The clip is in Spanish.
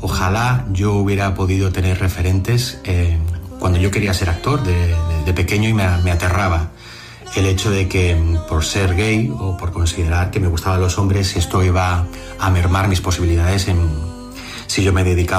Ojalá yo hubiera podido tener referentes cuando yo quería ser actor de pequeño, y me aterraba el hecho de que por ser gay o por considerar que me gustaban los hombres, esto iba a mermar mis posibilidades si yo me dedicaba